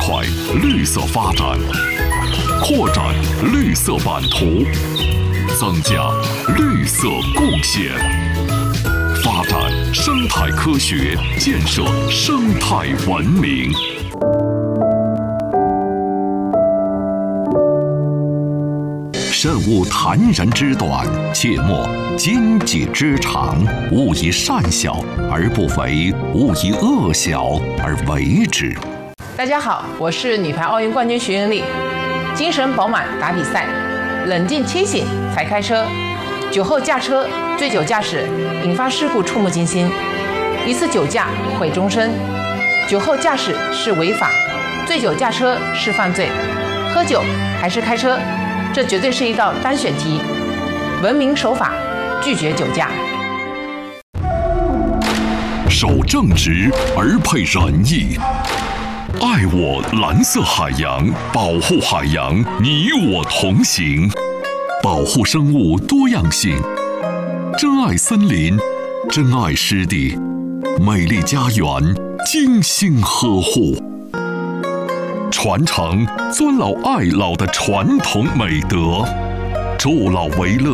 快绿色发展，扩展绿色版图，增加绿色贡献，发展生态科学，建设生态文明。慎勿谗人之短，切莫奸己之长。勿以善小而不为，勿以恶小而为之。 大家好，我是女排奥运冠军徐云丽。精神饱满打比赛，冷静清醒才开车。酒后驾车、醉酒驾驶引发事故触目惊心，一次酒驾毁终身。酒后驾驶是违法，醉酒驾车是犯罪。喝酒还是开车？这绝对是一道单选题。文明守法，拒绝酒驾。 守正直而配仁义，爱我蓝色海洋，保护海洋，你我同行。保护生物多样性，珍爱森林，珍爱湿地，美丽家园，精心呵护。传承尊老爱老的传统美德，助老为乐，